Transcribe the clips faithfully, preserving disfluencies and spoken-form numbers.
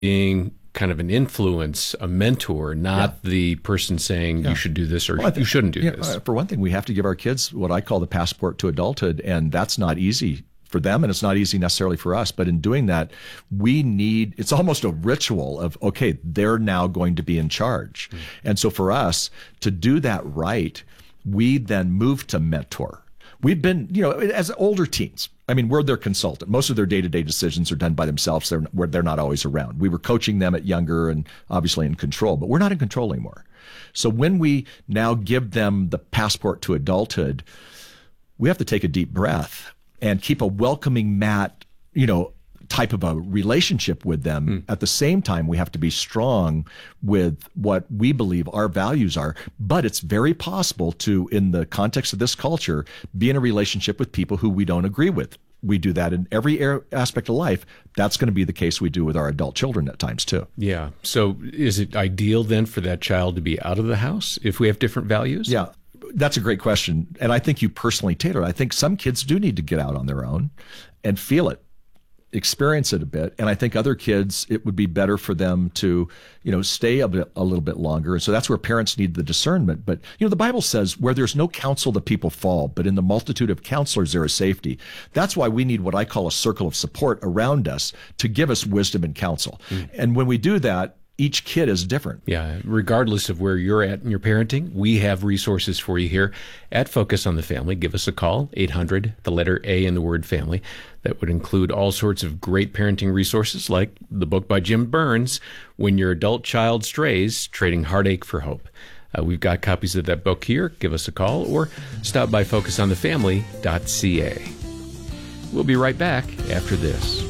being kind of an influence, a mentor, not yeah. the person saying yeah. you should do this or well, think, you shouldn't do yeah, this. For one thing, we have to give our kids what I call the passport to adulthood, and that's not easy for them, and it's not easy necessarily for us. But in doing that, we need, it's almost a ritual of, okay, they're now going to be in charge. Mm. And so for us to do that right, we then move to mentor. We've been, you know, as older teens, I mean, we're their consultant. Most of their day-to-day decisions are done by themselves. They're, they're not always around. We were coaching them at younger and obviously in control, but we're not in control anymore. So when we now give them the passport to adulthood, we have to take a deep breath and keep a welcoming mat, you know, type of a relationship with them. Mm. At the same time, we have to be strong with what we believe our values are. But it's very possible to, in the context of this culture, be in a relationship with people who we don't agree with. We do that in every aspect of life. That's going to be the case we do with our adult children at times too. Yeah. So is it ideal then for that child to be out of the house if we have different values? Yeah. That's a great question. And I think you personally tailor it. I think some kids do need to get out on their own and feel it, experience it a bit. And I think other kids, it would be better for them to, you know, stay a bit, a little bit longer. And so that's where parents need the discernment. But, you know, the Bible says where there's no counsel, the people fall, but in the multitude of counselors, there is safety. That's why we need what I call a circle of support around us to give us wisdom and counsel. Mm. And when we do that, each kid is different. Yeah, regardless of where you're at in your parenting, we have resources for you here at Focus on the Family. Give us a call, eight hundred, the letter A in the word family. That would include all sorts of great parenting resources like the book by Jim Burns, When Your Adult Child Strays, Trading Heartache for Hope. Uh, we've got copies of that book here. Give us a call or stop by focus on the family dot c a. We'll be right back after this.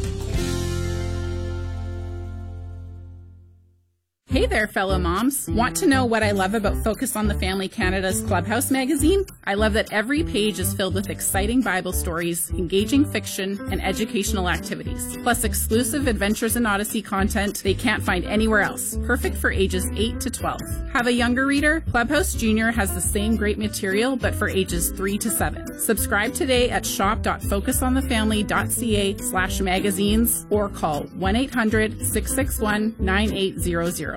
Hey there, fellow moms. Want to know what I love about Focus on the Family Canada's Clubhouse magazine? I love that every page is filled with exciting Bible stories, engaging fiction, and educational activities, plus exclusive Adventures in Odyssey content they can't find anywhere else, perfect for ages eight to twelve. Have a younger reader? Clubhouse Junior has the same great material, but for ages three to seven. Subscribe today at shop dot focus on the family dot c a slash magazines or call one eight hundred, six six one, nine eight zero zero.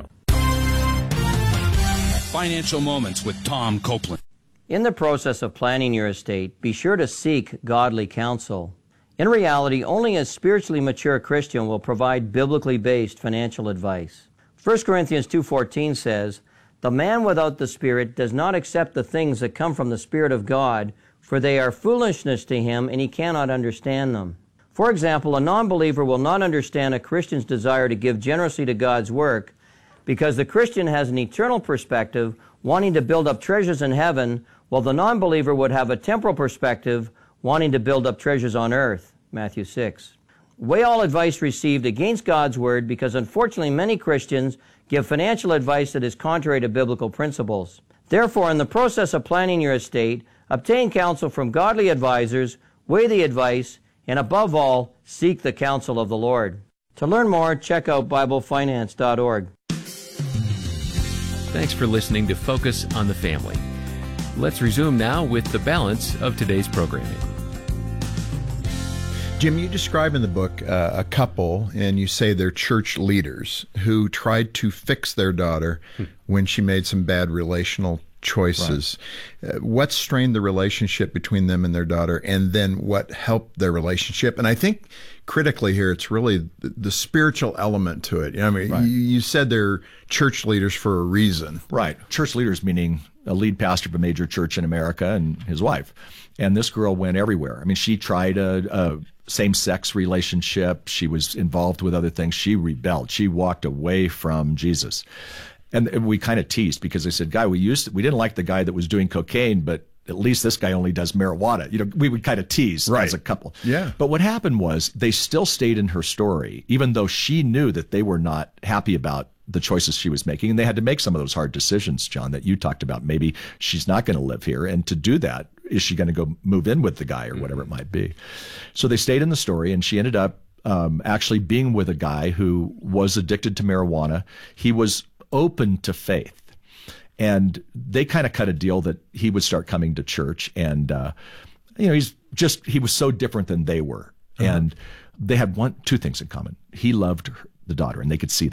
Financial Moments with Tom Copeland. In the process of planning your estate, be sure to seek godly counsel. In reality, only a spiritually mature Christian will provide biblically based financial advice. First Corinthians two fourteen says, "The man without the Spirit does not accept the things that come from the Spirit of God, for they are foolishness to him, and he cannot understand them." For example, a non-believer will not understand a Christian's desire to give generously to God's work, because the Christian has an eternal perspective, wanting to build up treasures in heaven, while the non-believer would have a temporal perspective, wanting to build up treasures on earth. Matthew six. Weigh all advice received against God's Word, because unfortunately many Christians give financial advice that is contrary to biblical principles. Therefore, in the process of planning your estate, obtain counsel from godly advisors, weigh the advice, and above all, seek the counsel of the Lord. To learn more, check out Bible Finance dot org. Thanks for listening to Focus on the Family. Let's resume now with the balance of today's programming. Jim, you describe in the book uh, a couple, and you say they're church leaders who tried to fix their daughter hmm. when she made some bad relational choices. Right. Uh, what strained the relationship between them and their daughter, and then what helped their relationship? And I think critically here, it's really the, the spiritual element to it. I mean, right. you, you said they're church leaders for a reason. Right. Church leaders meaning a lead pastor of a major church in America and his wife. And this girl went everywhere. I mean, she tried a, a same-sex relationship. She was involved with other things. She rebelled. She walked away from Jesus. And we kind of teased because they said, "Guy, we used to, we didn't like the guy that was doing cocaine, but at least this guy only does marijuana." You know, we would kind of tease right. as a couple. Yeah. But what happened was they still stayed in her story, even though she knew that they were not happy about the choices she was making. And they had to make some of those hard decisions, John, that you talked about. Maybe she's not going to live here. And to do that, is she going to go move in with the guy or whatever it might be? So they stayed in the story, and she ended up um, actually being with a guy who was addicted to marijuana. He was open to faith. And they kind of cut a deal that he would start coming to church. And, uh, you know, he's just, he was so different than they were. Uh-huh. And they had one, two things in common. He loved her, the daughter, and they could see